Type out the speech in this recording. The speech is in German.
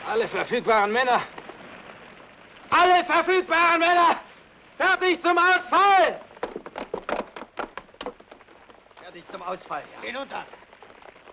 Alle verfügbaren Männer! Alle verfügbaren Männer! Fertig zum Ausfall! Fertig zum Ausfall, ja. Hinunter!